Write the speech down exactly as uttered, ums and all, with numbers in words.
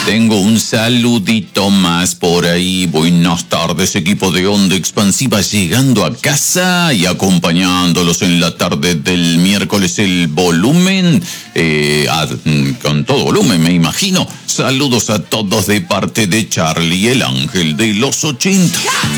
Tengo un saludito más por ahí. Buenas tardes, equipo de Onda Expansiva, llegando a casa y acompañándolos en la tarde del miércoles. El volumen, eh, a, con todo volumen, me imagino. Saludos a todos de parte de Charlie, el ángel de los ochenta.